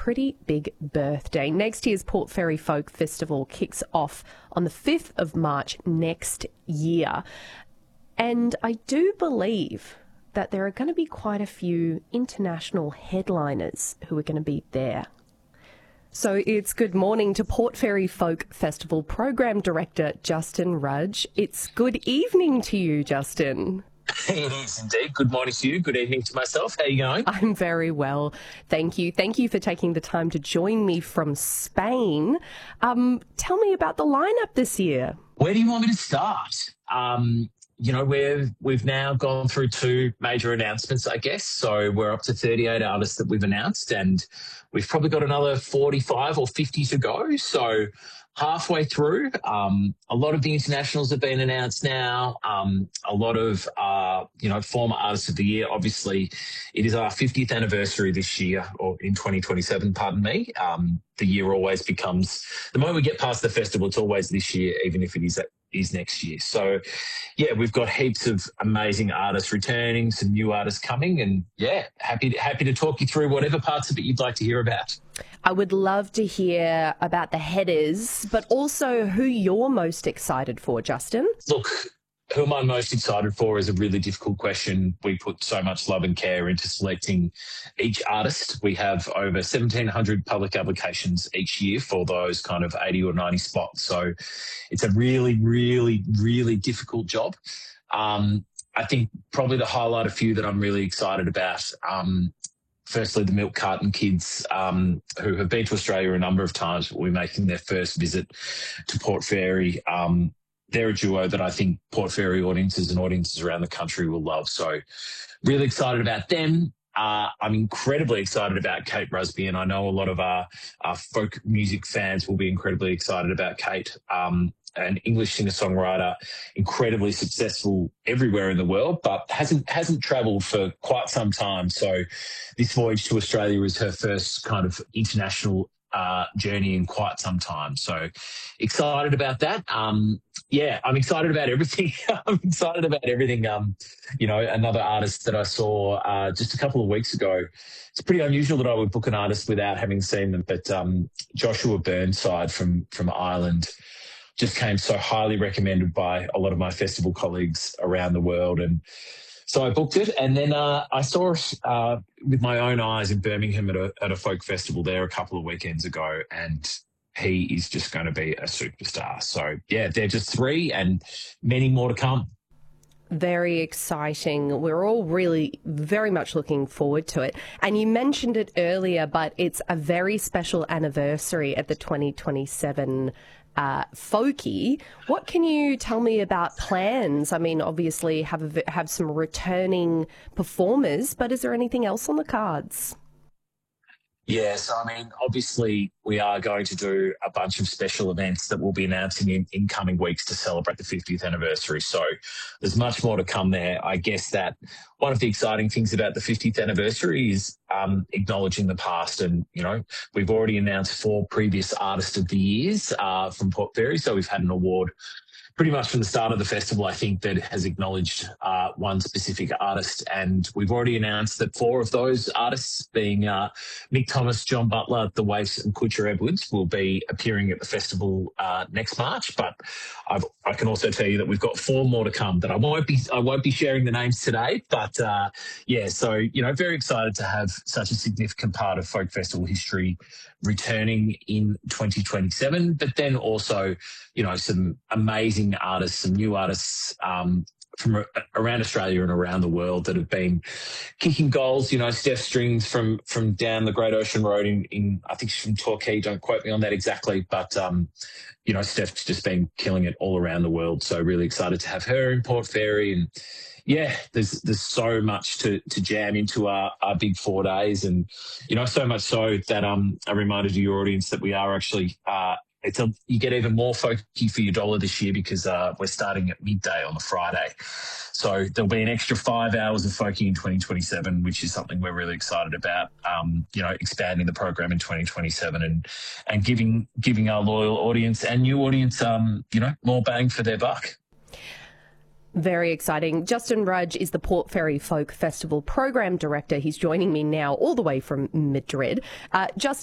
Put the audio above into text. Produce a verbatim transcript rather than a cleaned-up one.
pretty big birthday. Next year's Port Fairy Folk Festival kicks off on the fifth of March next year. And I do believe that there are going to be quite a few international headliners who are going to be there. So it's good morning to Port Fairy Folk Festival Program Director Justin Rudge. It's good evening to you, Justin. It is indeed. Good morning to you. Good evening to myself. How are you going? I'm very well. Thank you. Thank you for taking the time to join me from Spain. Um, tell me about the lineup this year. Where do you want me to start? Um, you know, we've, we've now gone through two major announcements, I guess. So we're up to thirty-eight artists that we've announced, and we've probably got another forty-five or fifty to go. So halfway through, um, a lot of the internationals have been announced now. Um, a lot of, uh, you know, former artists of the year. Obviously, it is our fiftieth anniversary this year, or in twenty twenty-seven, pardon me. Um, the year always becomes, the moment we get past the festival, it's always this year, even if it is is next year. So, yeah, we've got heaps of amazing artists returning, some new artists coming, and, yeah, happy to, happy to talk you through whatever parts of it you'd like to hear about. I would love to hear about the headers, but also who you're most excited for, Justin. Look, who am I most excited for is a really difficult question. We put so much love and care into selecting each artist. We have over seventeen hundred public applications each year for those kind of eighty or ninety spots. So it's a really, really, really difficult job. Um, I think probably the highlight a few that I'm really excited about. Um, Firstly, the Milk Carton Kids, um, who have been to Australia a number of times, will be making their first visit to Port Fairy. Um, they're a duo that I think Port Fairy audiences and audiences around the country will love. So really excited about them. Uh, I'm incredibly excited about Kate Rusby, and I know a lot of our, our folk music fans will be incredibly excited about Kate. Um, an English singer-songwriter, incredibly successful everywhere in the world, but hasn't hasn't travelled for quite some time. So this voyage to Australia is her first kind of international uh, journey in quite some time. So excited about that. Um, yeah, I'm excited about everything. I'm excited about everything. Um, you know, another artist that I saw uh, just a couple of weeks ago. It's pretty unusual that I would book an artist without having seen them, but um, Joshua Burnside from from Ireland just came so highly recommended by a lot of my festival colleagues around the world. And so I booked it. And then uh, I saw it uh, with my own eyes in Birmingham at a, at a folk festival there a couple of weekends ago. And he is just going to be a superstar. So, yeah, they're just three and many more to come. Very exciting. We're all really very much looking forward to it. And you mentioned it earlier, but it's a very special anniversary at the twenty twenty-seven uh, Folkie. What can you tell me about plans? I mean, obviously have a, have some returning performers, but is there anything else on the cards? Yeah, so I mean, obviously we are going to do a bunch of special events that we'll be announcing in, in coming weeks to celebrate the fiftieth anniversary. So there's much more to come there. I guess that one of the exciting things about the fiftieth anniversary is um, acknowledging the past. And, you know, we've already announced four previous Artist of the Years uh, from Port Fairy. So we've had an award pretty much from the start of the festival, I think, that has acknowledged uh, one specific artist. And we've already announced that four of those artists, being uh, Mick Thomas, John Butler, The Waifs and Kutcher Edwards, will be appearing at the festival uh, next March. But I've, I can also tell you that we've got four more to come that I won't be I won't be sharing the names today. But, uh, yeah, so, you know, very excited to have such a significant part of folk festival history returning in twenty twenty-seven, but then also, you know, some amazing artists, some new artists um, from around Australia and around the world that have been kicking goals. You know, Steph Strings from from down the Great Ocean Road in, in I think she's from Torquay, don't quote me on that exactly, but, um, you know, Steph's just been killing it all around the world. So really excited to have her in Port Fairy. And yeah, there's there's so much to to jam into our, our big four days, and you know, so much so that um a reminder to your audience that we are actually uh it's a you get even more folky for your dollar this year because uh we're starting at midday on the Friday, so there'll be an extra five hours of folky in twenty twenty-seven, which is something we're really excited about. Um, you know, expanding the program in twenty twenty-seven and and giving giving our loyal audience and new audience um you know more bang for their buck. Very exciting. Justin Rudge is the Port Fairy Folk Festival Program Director. He's joining me now all the way from Madrid. Uh, Justin,